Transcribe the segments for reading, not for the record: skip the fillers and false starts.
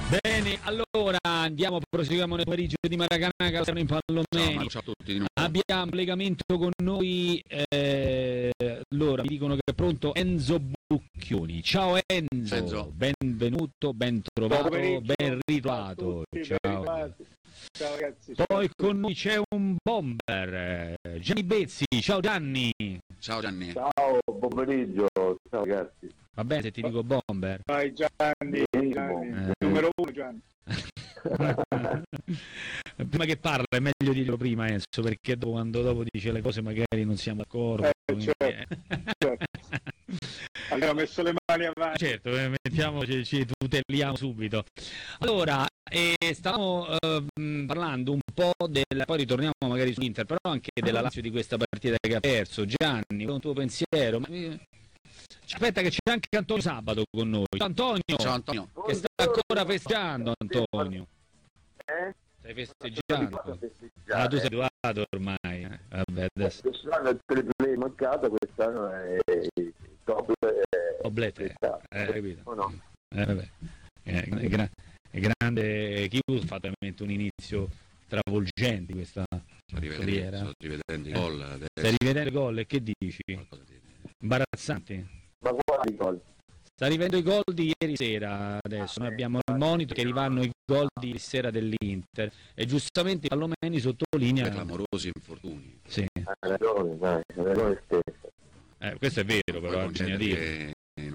Bene, allora proseguiamo nel pomeriggio di Maracanã, siamo in Pallomeni. Ciao a tutti di nuovo. Abbiamo collegamento con noi, allora mi dicono che è pronto Enzo Bucchioni. Ciao Enzo. Benvenuto, ben trovato, ben ritrovato. Ciao. Ciao ragazzi. Poi con noi c'è un bomber, Gianni Bezzi. Ciao Gianni. Ciao Gianni. Ciao, buon pomeriggio. Ciao ragazzi. Va bene se ti dico bomber? Vai Gianni. Numero 1 Gianni. Prima che parla è meglio dirlo prima Enzo, perché quando dice le cose magari non siamo d'accordo. Certo. Abbiamo messo le mani avanti. Certo, ci tuteliamo subito. Allora, stavamo parlando un po' poi ritorniamo magari sull'Inter, però anche della Lazio, di questa partita che ha perso. Gianni, con un tuo pensiero? Aspetta che c'è anche Antonio Sabato con noi. Ciao Antonio, che sta ancora festeggiando. Antonio, stai festeggiando? Ah, tu sei abituato ormai. Vabbè, adesso Quest'anno il triplé mancato, quest'anno è il Oblete, capito? Oh no. Vabbè. È grande. Chi ha fatto veramente un inizio travolgente questa carriera? Sto rivedendo i gol. Stai rivedendo i gol e che dici? Imbarazzanti? Ma quali gol? Sta rivedendo i gol di ieri sera. Adesso noi abbiamo il monitor che rivanno i gol di ieri sera dell'Inter e giustamente Pallomeni sottolinea clamorosi infortuni. Sì. Ha ragione stesso. Questo è vero, però bisogna dire.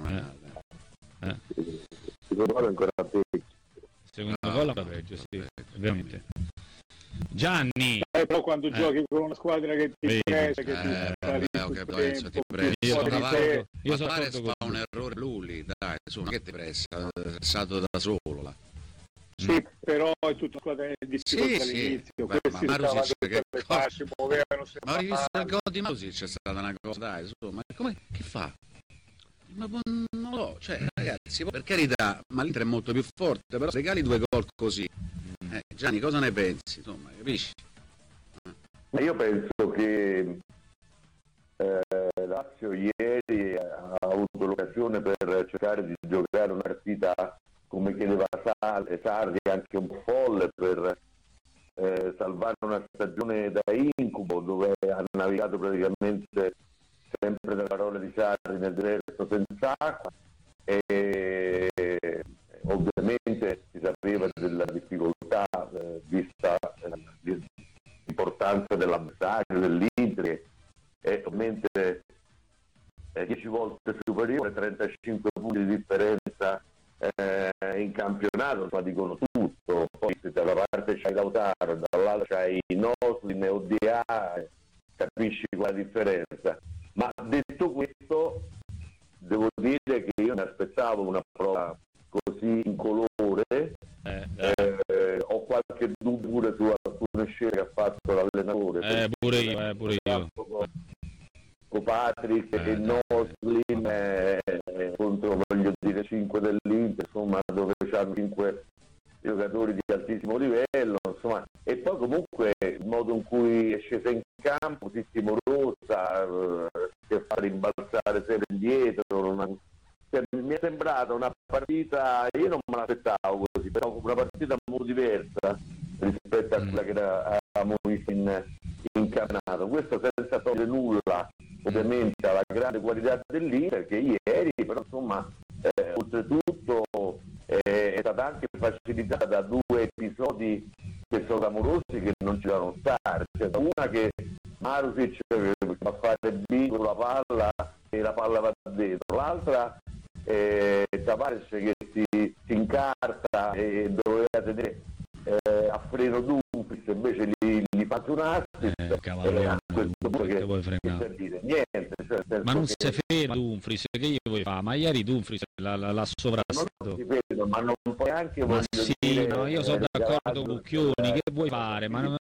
Secondo me è ancora peggio. Secondo gol ancora peggio, sì, ovviamente. Gianni, però quando giochi con una squadra che ti presa, che ti presa, io sono fa un errore Lulli, dai, insomma, che ti pressa, stato da solo là. Sì, però è tutta una squadra in difficoltà all'inizio. Ma Marusic che si muovevano, ma ho rivisto il gol di Marusic, c'è stata una cosa, dai, insomma, come che fa? Ma non lo so, cioè ragazzi, per carità, ma l'Inter è molto più forte, però regali 2 gol così. Gianni, cosa ne pensi? Insomma, capisci? Io penso che Lazio ieri ha avuto l'occasione per cercare di giocare una partita come chiedeva Sarri, anche un po' folle, per salvare una stagione da incubo, dove ha navigato praticamente sempre dalle parole di Sarri nel deserto senza acqua, e ovviamente si sapeva della difficoltà vista l'importanza dell'avversario, dell'Inter, che è ovviamente 10 volte superiore, 35 punti di differenza in campionato, ma dicono tutto. Poi se da una parte c'hai Lautaro, dall'altra c'hai Noslin e ODA, capisci quella differenza. Ma detto questo, devo dire che io mi aspettavo una prova così incolore. Ho qualche dubbio pure su alcune scelte che ha fatto l'allenatore. Pure io. Con Patrick e Noslin contro, voglio dire, 5 dell'Inter, insomma, dove c'hanno 5 giocatori di altissimo livello, insomma, e poi comunque il modo in cui è scesa in campo, così timorosa, che fa rimbalzare sempre indietro, mi è sembrata una partita, io non me l'aspettavo così, però una partita molto diversa rispetto a quella che avevamo visto in campionato. Questo senza togliere nulla ovviamente alla grande qualità dell'Inter, che ieri però insomma oltretutto è stata anche facilitata da 2 episodi che sono clamorosi, che non ci devono stare, cioè, una che Marusic va a fare bingo con la palla e la palla va dentro, l'altra Tavares che si incarta e doveva tenere a freno Dumfries, invece gli fa un assist, cavallo, questo pure che vuoi frenare? Per dire niente, cioè, ma non si ferma Dumfries, che gli vuoi fare? Ma ieri Dumfries l'ha sovrastato. Non si ferma, ma non puoi anche, ma sì, dire, no, io sono d'accordo con Bucchioni, che vuoi fare? Ma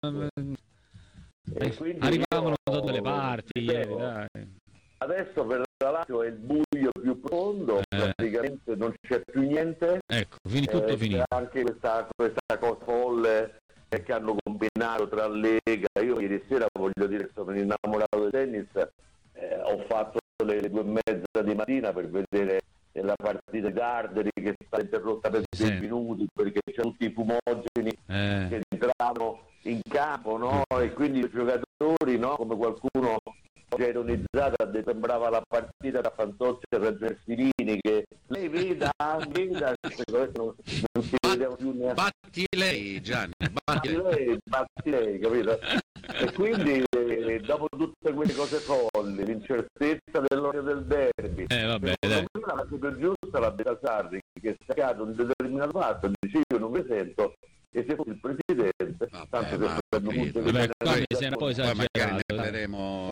arrivavano da tutte le parti ieri, dai. Adesso per la Lazio è il buio più profondo, praticamente non c'è più niente. Ecco, tutto finito. Anche questa cosa folle che hanno combinato tra Lega. Io ieri sera, voglio dire, che sono innamorato del tennis, ho fatto le 2:30 di mattina per vedere la partita di Garderi che è stata interrotta per 10 minuti perché c'erano tutti i fumogeni che entravano in campo, no? E quindi i giocatori, no? Come qualcuno oggi ha ironizzato, ha detto sembrava la partita da Fantozzi e Raggersilini, che lei veda, non si vedeva più neanche. Batti lei, Gianni, batti lei, capito? E quindi dopo tutte quelle cose folli, l'incertezza dell'ora del derby, vabbè, dai. La più giusta la Sarri, che è stato un determinato fatto, dice io non mi sento, e se fosse il presidente, tanto che qua mi sembra poi esagerato, ne vedremo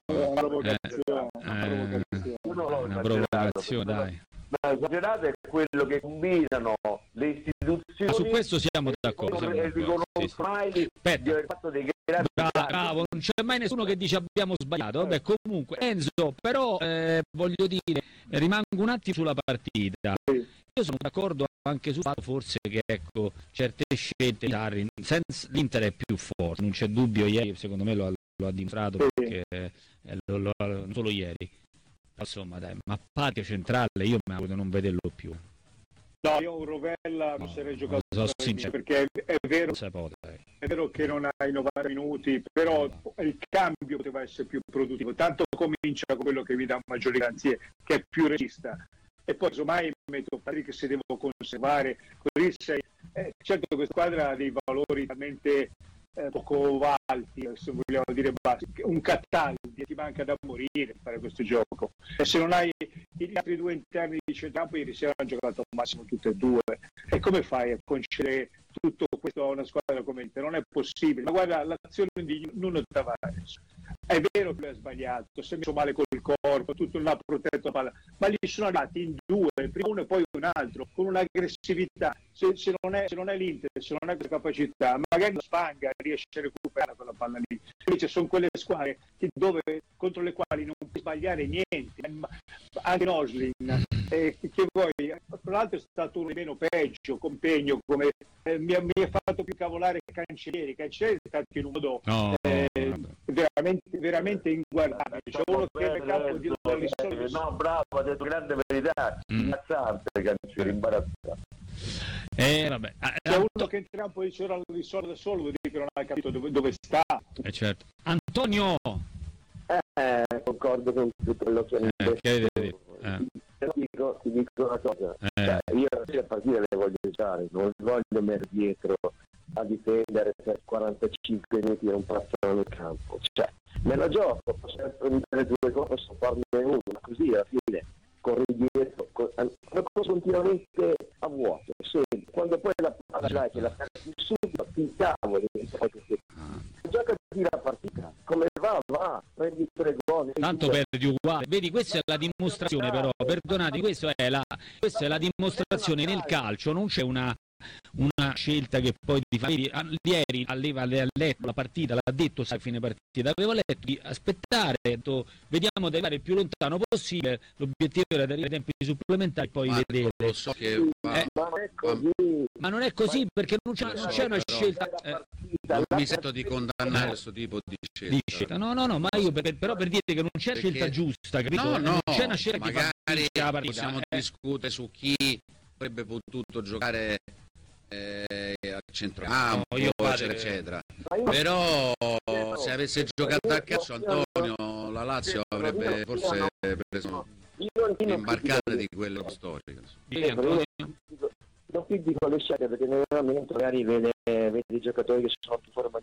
una provocazione, dai. Ma esagerato è quello che combinano le istituzioni. Su questo siamo d'accordo. Bravo, non c'è mai nessuno che dice abbiamo sbagliato. Vabbè, comunque Enzo, però voglio dire, rimango un attimo sulla partita. Io sono d'accordo anche sul fatto forse che ecco certe scelte l'Inter è più forte, non c'è dubbio, ieri secondo me lo ha dimostrato, perché non solo ieri. Insomma dai, ma patria centrale io mi auguro di non vederlo più. No, io un Rovella mi sarei giocato perché è vero che non hai 90 minuti, però il cambio poteva essere più produttivo, tanto comincia con quello che mi dà maggiori garanzie, che è più regista, e poi insomma metto che se devo conservare, così sei certo questa squadra ha dei valori talmente poco alti, se vogliamo dire bassi, un Cataldi ti manca da morire per fare questo gioco, e se non hai gli altri due interni di centrocampo, ieri sera hanno giocato al massimo tutte e due, e come fai a concedere tutto questo a una squadra come Inter? Non è possibile. Ma guarda l'azione di Nuno Tavares, è vero che lui ha sbagliato, si è messo male col corpo, tutto non ha protetto la palla, ma gli sono arrivati in due, prima uno e poi un altro, con un'aggressività. Se non è l'Inter, se non è questa capacità, magari la Spanga riesce a recuperare quella palla lì. Invece sono quelle squadre contro le quali non puoi sbagliare niente, anche Noslin, che poi tra l'altro è stato uno di meno peggio, compegno, come mi ha fatto più cavolare Cancellieri è stato in un modo veramente inguardabile, c'è uno che è capo di no, bravo, ha detto grande verità, imbarazzante Cancellieri, imbarazzante. Vabbè. C'è uno che entra un po' di risolve da solo, vuol dire che non ha capito dove sta. Certo. Antonio! Concordo con tutto quello che hai detto. Ti dico una cosa, io la partita le voglio giocare, non voglio me dietro a difendere per 45 minuti e non passano nel campo, cioè me la gioco, posso prendere due cose, posso farne uno, ma così alla fine corri dietro, continuamente a vuoto, quando poi la palla che la perdi subito, ti cavoli, gioca la partita, come va, prendi 3 gol. Tanto perdi uguale, vedi, questa è la dimostrazione, però, perdonate, questa è la dimostrazione nel calcio, non c'è una scelta che poi ti fa. Ieri aveva letto la partita, l'ha detto a fine partita, avevo letto di aspettare, detto, vediamo di arrivare il più lontano possibile, l'obiettivo era di arrivare ai tempi supplementari, poi vedere. Lo so che ma non è così, perché non c'è una scelta. Non mi sento di condannare questo tipo di scelta. No, ma io però per dire che non c'è scelta giusta, capito? No, c'è una scelta magari che fa la partita. Possiamo discutere su chi avrebbe potuto giocare al centrocampo, eccetera. Però se avesse giocato a calcio Antonio, la Lazio avrebbe forse preso un'imbarcata di quelle storiche. Non ti dico le scelte, perché nell'allenamento magari vede i giocatori che sono in forma